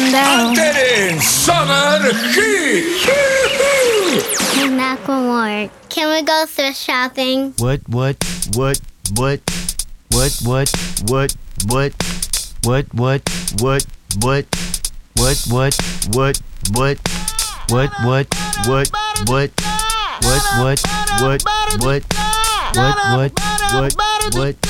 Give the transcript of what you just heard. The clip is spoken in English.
down. Getting summer heat. Hey, Macklemore, can we go thrift shopping? What? What?